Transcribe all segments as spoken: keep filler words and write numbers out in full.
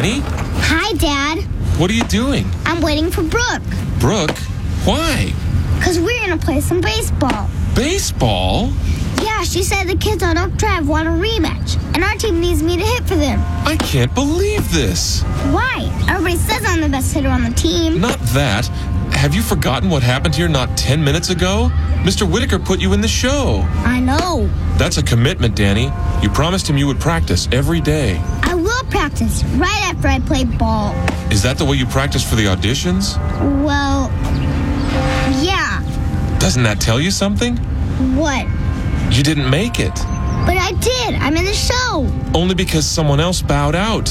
Danny? Hi, Dad. What are you doing? I'm waiting for Brooke. Brooke? Why? Because we're going to play some baseball. Baseball? Yeah, she said the kids on Oak Drive want a rematch, and our team needs me to hit for them. I can't believe this. Why? Everybody says I'm the best hitter on the team. Not that. Have you forgotten what happened here not ten minutes ago? Mister Whitaker put you in the show. I know. That's a commitment, Danny. You promised him you would practice every day. I will practice right after I play ball. Is that the way you practice for the auditions? Well, yeah. Doesn't that tell you something? What? You didn't make it. But I did. I'm in the show. Only because someone else bowed out.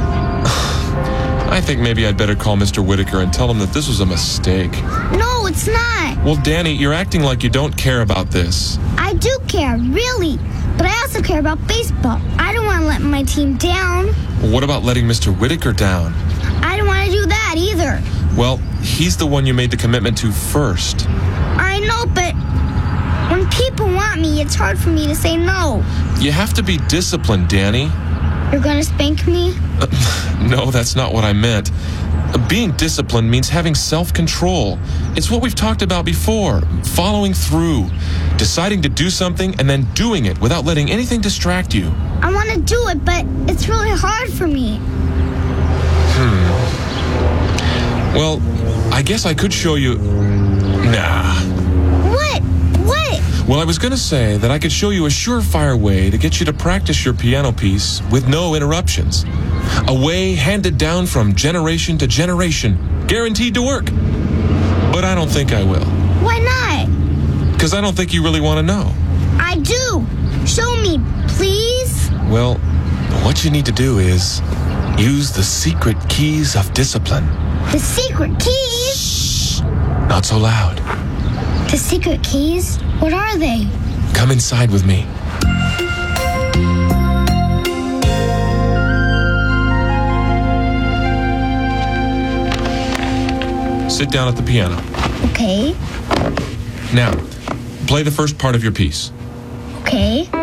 I think maybe I'd better call Mister Whitaker and tell him that this was a mistake. No, it's not. Well, Danny, you're acting like you don't care about this. I do care, really. But I also care about baseball. I don't want to let my team down. Well, what about letting Mister Whitaker down? I don't want to do that either. Well, he's the one you made the commitment to first. I know, but when people want me, it's hard for me to say no. You have to be disciplined, Danny. You're going to spank me? Uh, no, that's not what I meant. Uh, being disciplined means having self-control. It's what we've talked about before. Following through. Deciding to do something and then doing it without letting anything distract you. I want to do it, but it's really hard for me. Hmm. Well, I guess I could show you... Nah. What? What? Well, I was going to say that I could show you a surefire way to get you to practice your piano piece with no interruptions. A way handed down from generation to generation, guaranteed to work. But I don't think I will. Why not? Because I don't think you really want to know. I do. Show me, please. Well, what you need to do is use the secret keys of discipline. The secret keys? Shh. Not so loud. The secret keys? What are they? Come inside with me. Sit down at the piano. Okay. Now, play the first part of your piece. Okay.